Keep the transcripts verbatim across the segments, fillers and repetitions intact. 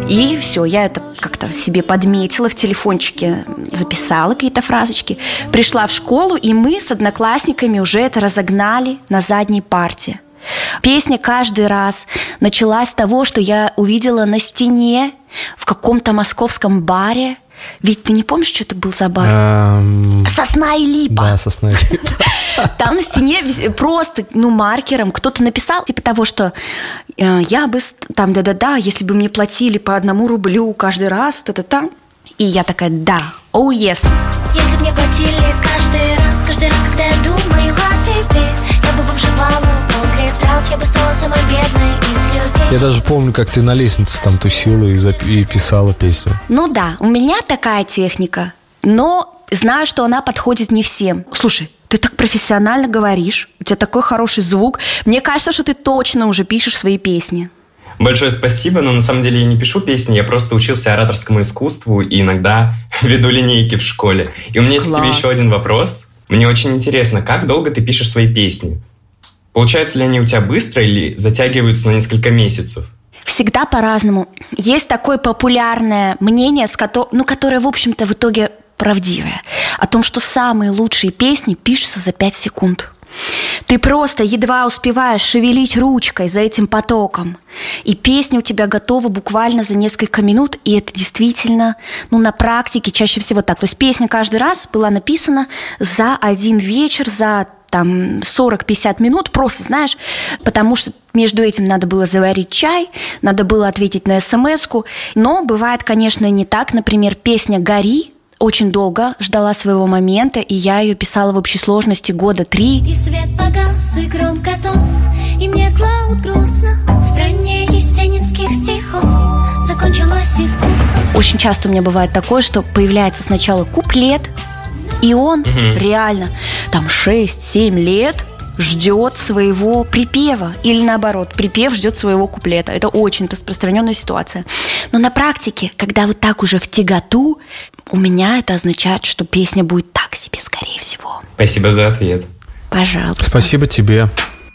И все, я это как-то себе подметила в телефончике, записала какие-то фразочки. Пришла в школу, и мы с одноклассниками уже это разогнали на задней парте. Песня каждый раз началась с того, что я увидела на стене в каком-то московском баре. Ведь ты не помнишь, что это был за бар? Um... «Сосна и липа». Да, «Сосна и липа». Там на стене просто, ну, маркером кто-то написал, типа того, что э, я бы, там, да-да-да, если бы мне платили по одному рублю каждый раз, та-та-та. И я такая, да, oh yes. Если бы мне платили каждый раз, каждый раз, когда я думаю о тебе, я бы бомжевала, взлеталась, я бы стала самой бедной из людей. Я даже помню, как ты на лестнице там тусила и, зап... и писала песню. Ну да, у меня такая техника, но знаю, что она подходит не всем. Слушай, ты так профессионально говоришь, у тебя такой хороший звук. Мне кажется, что ты точно уже пишешь свои песни. Большое спасибо, но на самом деле я не пишу песни, я просто учился ораторскому искусству и иногда веду линейки в школе. И у меня есть к тебе еще один вопрос. Мне очень интересно, как долго ты пишешь свои песни? Получаются ли они у тебя быстро или затягиваются на несколько месяцев? Всегда по-разному. Есть такое популярное мнение, ну, которое, в общем-то, в итоге правдивое, о том, что самые лучшие песни пишутся за пять секунд. Ты просто едва успеваешь шевелить ручкой за этим потоком, и песня у тебя готова буквально за несколько минут, и это действительно, ну, на практике чаще всего так. То есть песня каждый раз была написана за один вечер, за там сорок-пятьдесят минут, просто, знаешь, потому что между этим надо было заварить чай, надо было ответить на смс-ку. Но бывает, конечно, не так. Например, песня «Гори» очень долго ждала своего момента, и я ее писала в общей сложности года три. И свет погас, и гром готов, и мне клауд грустно. В стране есенинских стихов закончилось искусство. Очень часто у меня бывает такое, что появляется сначала куплет, и он угу. реально там шесть-семь лет ждет своего припева. Или наоборот, припев ждет своего куплета. Это очень распространенная ситуация. Но на практике, когда вот так уже в тяготу, у меня это означает, что песня будет так себе, скорее всего. Спасибо за ответ. Пожалуйста. Спасибо тебе.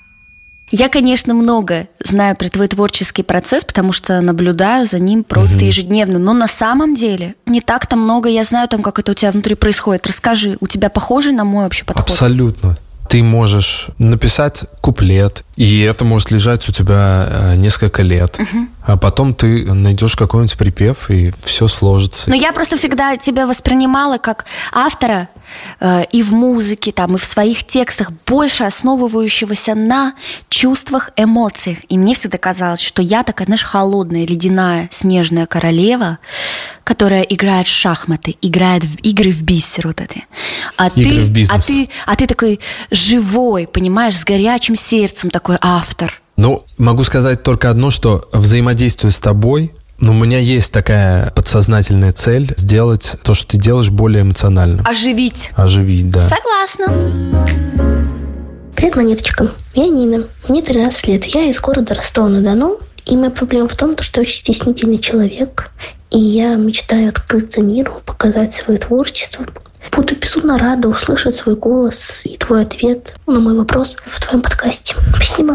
Я, конечно, много знаю про твой творческий процесс, потому что наблюдаю за ним просто mm-hmm. ежедневно. Но на самом деле не так-то много я знаю, там, как это у тебя внутри происходит. Расскажи, у тебя похожий на мой вообще подход? Абсолютно. Ты можешь написать куплет, и это может лежать у тебя несколько лет. Uh-huh. А потом ты найдешь какой-нибудь припев, и все сложится. Но я просто всегда тебя воспринимала как автора э, и в музыке, там, и в своих текстах, больше основывающегося на чувствах, эмоциях. И мне всегда казалось, что я такая, знаешь, холодная, ледяная, снежная королева, которая играет в шахматы, играет в игры в бисер вот эти. А игры ты, в бизнес. А ты, а ты такой живой, понимаешь, с горячим сердцем, такой автор. Ну, могу сказать только одно, что взаимодействуя с тобой, ну, у меня есть такая подсознательная цель сделать то, что ты делаешь, более эмоционально. Оживить. Оживить, да. Согласна. Привет, Монеточка. Я Нина. Мне тринадцать лет. Я из города Ростова-на-Дону. И моя проблема в том, что я очень стеснительный человек. И я мечтаю открыться миру, показать свое творчество. Буду безумно рада услышать свой голос и твой ответ на мой вопрос в твоем подкасте. Спасибо.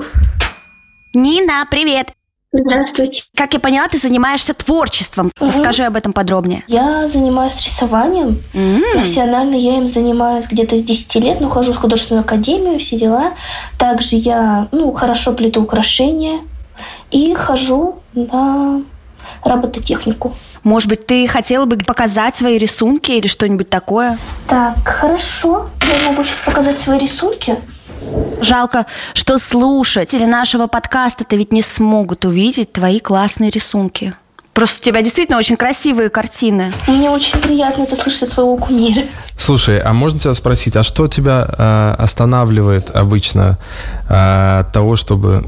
Нина, привет. Здравствуйте. Как я поняла, ты занимаешься творчеством. Угу. Расскажи об этом подробнее. Я занимаюсь рисованием. Mm. Профессионально я им занимаюсь где-то с десяти лет. Ну, хожу в художественную академию, все дела. Также я, ну, хорошо плету украшения. И хожу на робототехнику. Может быть, ты хотела бы показать свои рисунки или что-нибудь такое? Так, хорошо. Я могу сейчас показать свои рисунки. Жалко, что слушатели нашего подкаста-то ведь не смогут увидеть твои классные рисунки. Просто у тебя действительно очень красивые картины. Мне очень приятно это слышать от своего кумира. Слушай, а можно тебя спросить, а что тебя э, останавливает обычно э, от того, чтобы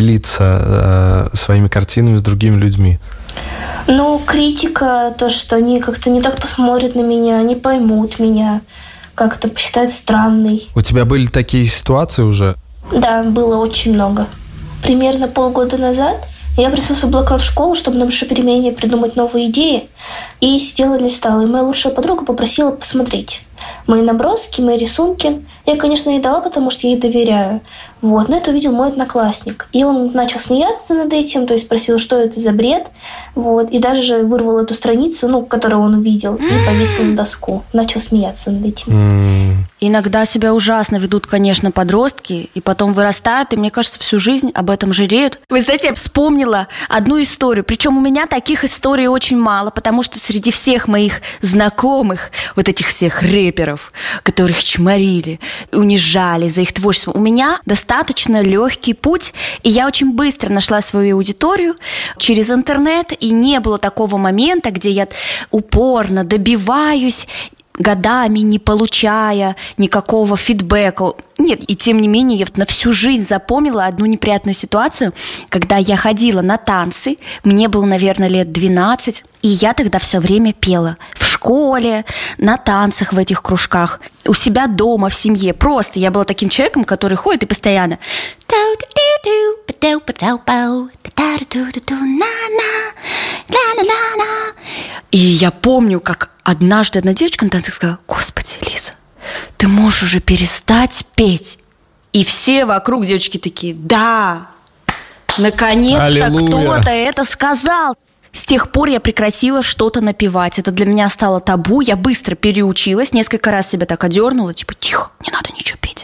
делиться э, своими картинами с другими людьми? Ну, критика, то, что они как-то не так посмотрят на меня, не поймут меня, как-то посчитают странной. У тебя были такие ситуации уже? Да, было очень много. Примерно полгода назад я принесла свой блокнот в школу, чтобы на большой перемене придумать новые идеи, и сидела листала. И моя лучшая подруга попросила посмотреть мои наброски, мои рисунки. Я, конечно, ей дала, потому что я ей доверяю. Вот. Но это увидел мой одноклассник. И он начал смеяться над этим, то есть спросил, что это за бред. Вот. И даже же вырвал эту страницу, ну, которую он увидел, и повесил на доску. Начал смеяться над этим. Иногда себя ужасно ведут, конечно, подростки, и потом вырастают, и, мне кажется, всю жизнь об этом жалеют. Вы знаете, я вспомнила одну историю, причем у меня таких историй очень мало, потому что среди всех моих знакомых, вот этих всех рэперов, которых чморили, унижали за их творчество, у меня достаточно легкий путь, и я очень быстро нашла свою аудиторию через интернет, и не было такого момента, где я упорно добиваюсь, годами не получая никакого фидбэка. Нет, и тем не менее я на всю жизнь запомнила одну неприятную ситуацию, когда я ходила на танцы, мне было, наверное, лет двенадцать, и я тогда все время пела в школе, на танцах в этих кружках, у себя дома, в семье. Просто я была таким человеком, который ходит и постоянно... И я помню, как однажды одна девочка на танцах сказала: «Господи, Лиза, ты можешь уже перестать петь». И все вокруг девочки такие: «Да, наконец-то Аллилуйя. Кто-то это сказал». С тех пор я прекратила что-то напевать. Это для меня стало табу. Я быстро переучилась, несколько раз себя так одернула, типа: «Тихо, не надо ничего петь».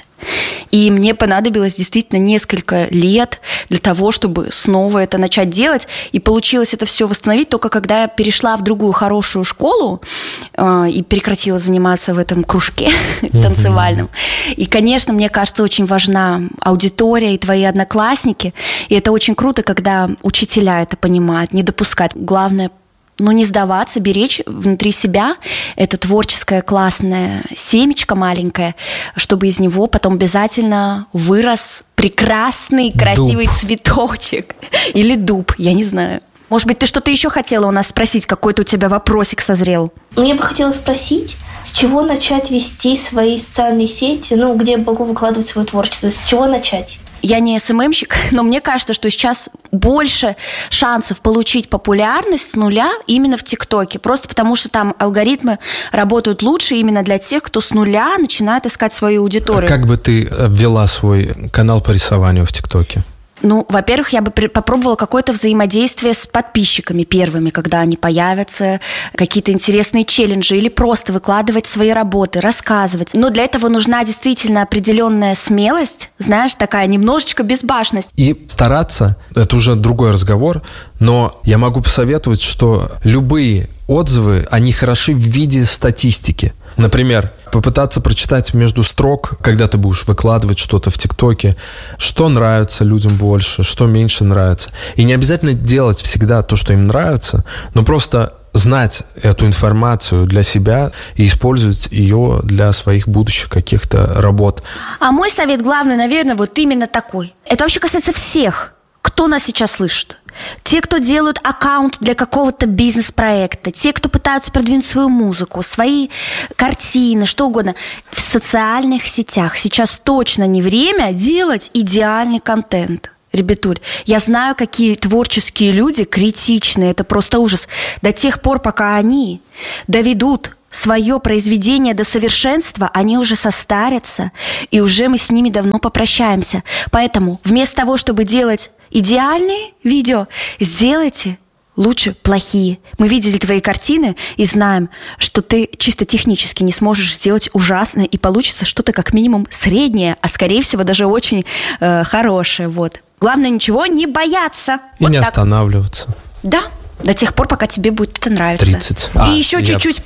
И мне понадобилось действительно несколько лет для того, чтобы снова это начать делать. И получилось это все восстановить только когда я перешла в другую хорошую школу э, и прекратила заниматься в этом кружке танцевальном. И, конечно, мне кажется, очень важна аудитория и твои одноклассники. И это очень круто, когда учителя это понимают, не допускать. Главное, ну, не сдаваться, беречь внутри себя это творческое классное семечко маленькое, чтобы из него потом обязательно вырос прекрасный, красивый дуб. Цветочек. Или дуб, я не знаю. Может быть, ты что-то еще хотела у нас спросить? Какой-то у тебя вопросик созрел? Ну, я бы хотела спросить, с чего начать вести свои социальные сети, ну, где я могу выкладывать свое творчество, с чего начать? Я не эс эм эм-щик, но мне кажется, что сейчас больше шансов получить популярность с нуля именно в ТикТоке. Просто потому, что там алгоритмы работают лучше именно для тех, кто с нуля начинает искать свою аудиторию. Как бы ты ввела свой канал по рисованию в ТикТоке? Ну, во-первых, я бы попробовала какое-то взаимодействие с подписчиками первыми, когда они появятся, какие-то интересные челленджи, или просто выкладывать свои работы, рассказывать. Но для этого нужна действительно определенная смелость, знаешь, такая немножечко безбашенность. И стараться, это уже другой разговор, но я могу посоветовать, что любые отзывы, они хороши в виде статистики. Например, попытаться прочитать между строк, когда ты будешь выкладывать что-то в ТикТоке, что нравится людям больше, что меньше нравится. И не обязательно делать всегда то, что им нравится, но просто знать эту информацию для себя и использовать ее для своих будущих каких-то работ. А мой совет главный, наверное, вот именно такой. Это вообще касается всех, кто нас сейчас слышит. Те, кто делают аккаунт для какого-то бизнес-проекта, те, кто пытаются продвинуть свою музыку, свои картины, что угодно. В социальных сетях сейчас точно не время делать идеальный контент. Ребятуль, я знаю, какие творческие люди критичные, это просто ужас. До тех пор, пока они доведут свое произведение до совершенства, они уже состарятся, и уже мы с ними давно попрощаемся. Поэтому вместо того, чтобы делать идеальные видео, сделайте лучше плохие. Мы видели твои картины и знаем, что ты чисто технически не сможешь сделать ужасное, и получится что-то как минимум среднее, а скорее всего даже очень э, хорошее. Вот. Главное, ничего не бояться. И вот не так. Останавливаться. Да. До тех пор, пока тебе будет это нравиться. тридцать. И А, еще я... чуть-чуть.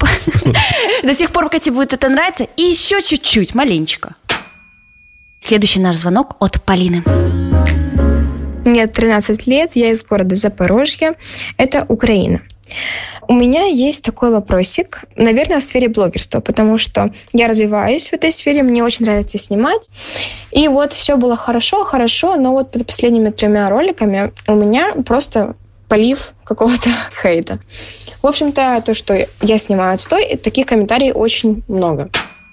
До тех пор, пока тебе будет это нравиться. И еще чуть-чуть, маленечко. Следующий наш звонок от Полины. Мне тринадцать лет, я из города Запорожье. Это Украина. У меня есть такой вопросик, наверное, в сфере блогерства, потому что я развиваюсь в этой сфере, мне очень нравится снимать. И вот все было хорошо, хорошо, но вот под последними тремя роликами у меня просто полив какого-то хейта. В общем-то, то, что я снимаю отстой, таких комментариев очень много.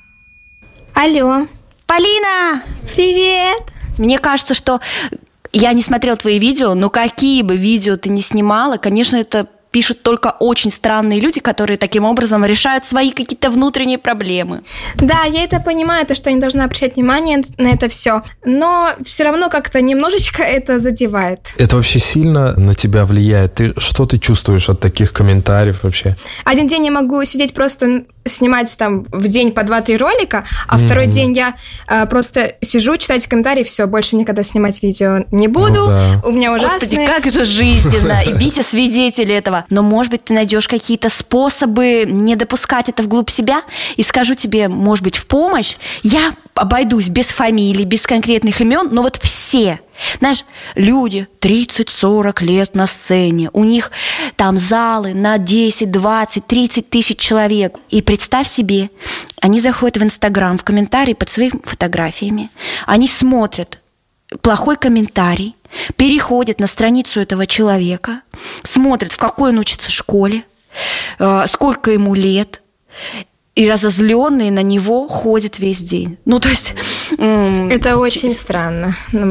Алло. Полина! Привет! Мне кажется, что я не смотрела твои видео, но какие бы видео ты ни снимала, конечно, это пишут только очень странные люди, которые таким образом решают свои какие-то внутренние проблемы. Да, я это понимаю, то, что я не должна обращать внимание на это все, но все равно как-то немножечко это задевает. Это вообще сильно на тебя влияет? Ты, что ты чувствуешь от таких комментариев вообще? Один день я могу сидеть просто снимать там в день по два-три ролика, а mm-hmm. второй день я э, просто сижу, читать комментарии, все, больше никогда снимать видео не буду. Ну, да. У меня ужасные... Господи, как же жизненно, и Витя свидетель этого. Но, может быть, ты найдешь какие-то способы не допускать это вглубь себя, и скажу тебе, может быть, в помощь. Я обойдусь без фамилий, без конкретных имен, но вот все, знаешь, люди тридцать-сорок лет на сцене, у них там залы на десять, двадцать, тридцать тысяч человек. И представь себе, они заходят в Инстаграм, в комментарии под своими фотографиями, они смотрят плохой комментарий, переходят на страницу этого человека, смотрят, в какой он учится школе, сколько ему лет, и разозленные на него ходят весь день. Ну, то есть... Это очень странно. Ну,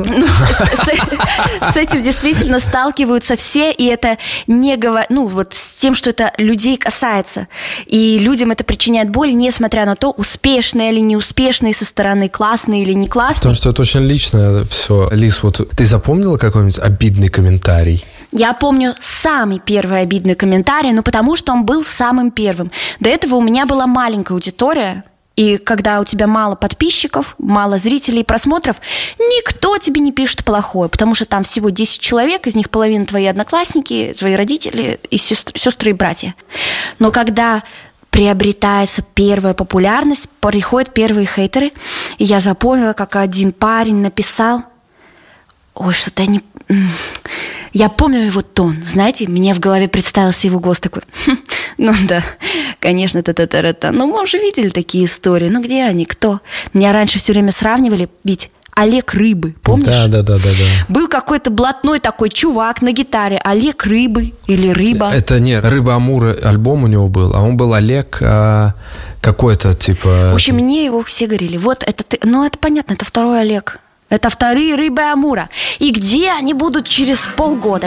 с, с этим действительно сталкиваются все, и это не говорит... Ну, вот с тем, что это людей касается. И людям это причиняет боль, несмотря на то, успешные или неуспешные со стороны, классные или не классные. Потому что это очень личное все. Лиз, вот ты запомнила какой-нибудь обидный комментарий? Я помню самый первый обидный комментарий, ну, потому что он был самым первым. До этого у меня была маленькая аудитория, и когда у тебя мало подписчиков, мало зрителей, просмотров, никто тебе не пишет плохое, потому что там всего десять человек, из них половина твои одноклассники, твои родители, и сестры, сестры и братья. Но когда приобретается первая популярность, приходят первые хейтеры, и я запомнила, как один парень написал: ой, что-то я не... Я помню его тон, знаете, мне в голове представился его голос такой: хм, ну да, конечно, та-та-та-та. Ну, мы уже видели такие истории, ну где они, кто? Меня раньше все время сравнивали, ведь Олег Рыбы, помнишь? Да, да, да, да, да. Был какой-то блатной такой чувак на гитаре, Олег Рыбы или Рыба. Это не Рыба Амура, альбом у него был, а он был Олег а, какой-то типа... В общем, мне его все говорили, вот это ты, ну это понятно, это второй Олег. Это вторые Рыбы Амура. И где они будут через полгода?